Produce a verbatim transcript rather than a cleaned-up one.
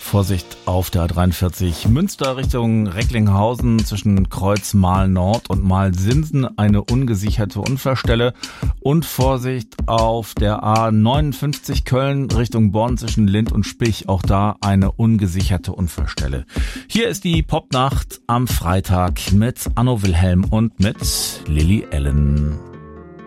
Vorsicht auf der A dreiundvierzig Münster Richtung Recklinghausen zwischen Kreuz Mahl Nord und Mahl Sinsen eine ungesicherte Unfallstelle und Vorsicht auf der A neunundfünfzig Köln Richtung Bonn zwischen Lind und Spich, auch da eine ungesicherte Unfallstelle. Hier ist die Popnacht am Freitag mit Anno Wilhelm und mit Lily Allen.